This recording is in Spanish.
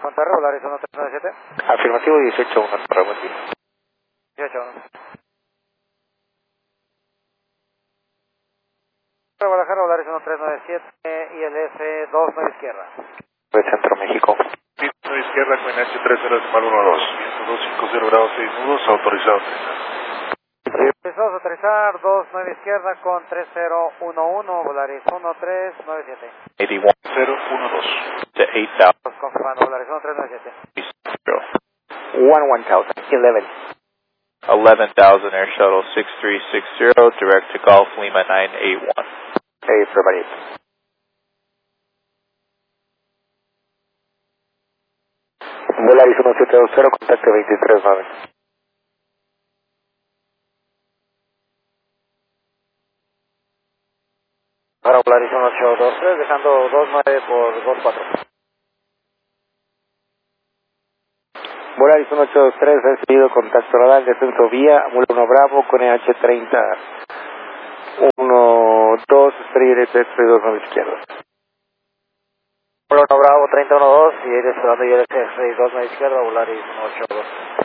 Monterrey, Volaris 1397. Afirmativo 18-1, para buen día. 18-1. Guadalajara, Volaris 1397 y el F29 izquierda. Centro México. 29 izquierda con H30 decimal 12. Viento 250 grados 6 nudos, autorizado. Empezamos a aterrizar 29 izquierda con 3011, Volaris 1397. 81-012. To 8,000. Confirmando, Volaris 1397. 11,000 Air Shuttle 6360, direct to Golf Lima 981. Hey, everybody. Volaris 1720, contacto 239. Ahora Volaris 1823, dejando 29 por 24. Volaris 1823, recibido contacto radar, descenso vía, Mula 1 Bravo con EH30 12, estrella de 329 izquierda. Mula 1 Bravo 3012 y eres esperando ILS 629 izquierda, Volaris 1823.